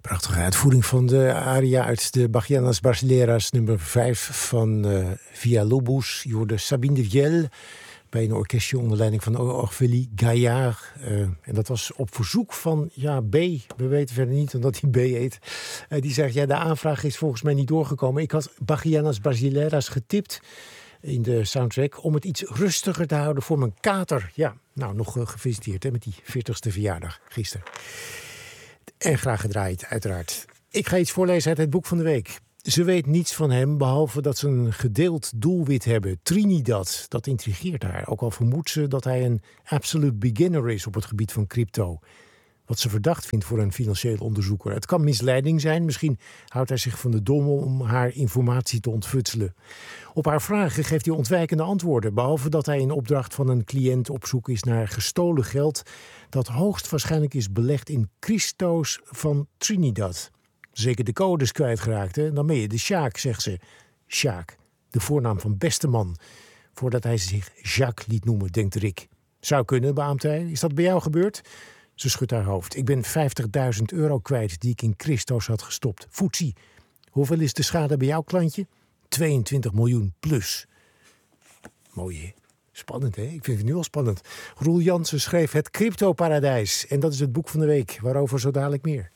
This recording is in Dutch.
Prachtige uitvoering van de aria uit de Bachianas Brasileiras nummer 5 van Villa-Lobos. Je hoorde Sabine de Viel bij een orkestje onder leiding van Orphélie Gaillard. En dat was op verzoek van B. We weten verder niet omdat hij B heet. Die zegt, de aanvraag is volgens mij niet doorgekomen. Ik had Bachianas Brasileiras getipt in de soundtrack om het iets rustiger te houden voor mijn kater. Ja, nou, nog gefeliciteerd met die 40ste verjaardag gisteren. En graag gedraaid, uiteraard. Ik ga iets voorlezen uit het boek van de week. Ze weet niets van hem, behalve dat ze een gedeeld doelwit hebben. Trinidad, dat intrigeert haar. Ook al vermoedt ze dat hij een absolute beginner is op het gebied van crypto. Wat ze verdacht vindt voor een financieel onderzoeker. Het kan misleiding zijn. Misschien houdt hij zich van de dommel om haar informatie te ontfutselen. Op haar vragen geeft hij ontwijkende antwoorden. Behalve dat hij in opdracht van een cliënt op zoek is naar gestolen geld dat hoogstwaarschijnlijk is belegd in Christo's van Trinidad. Zeker de codes kwijtgeraakt, hè? Dan ben je de Sjaak, zegt ze. Sjaak, de voornaam van beste man. Voordat hij zich Jacques liet noemen, denkt Rick. Zou kunnen, beaamt hij. Is dat bij jou gebeurd? Ze schudt haar hoofd. Ik ben €50.000 kwijt die ik in Christo's had gestopt. Foetsie. Hoeveel is de schade bij jouw klantje? 22 miljoen plus. Mooi, hè? Spannend, hè? Ik vind het nu al spannend. Roel Jansen schreef Het Cryptoparadijs. En dat is het boek van de week, waarover zo dadelijk meer.